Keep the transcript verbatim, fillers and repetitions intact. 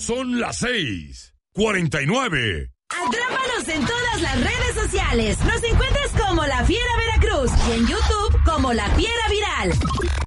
Son las seis cuarenta y nueve. Atrápanos en todas las redes sociales. Nos encuentras como La Fiera Veracruz y en YouTube como La Fiera Viral.